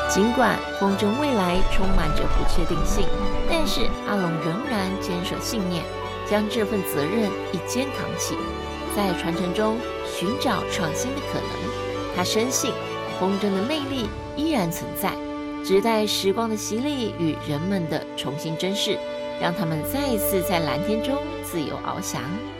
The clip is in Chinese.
尽管风筝未来充满着不确定性，但是阿龙仍然坚守信念，将这份责任一肩扛起，在传承中寻找创新的可能。他深信风筝的魅力依然存在，只待时光的洗礼与人们的重新珍视，让他们再一次在蓝天中自由翱翔。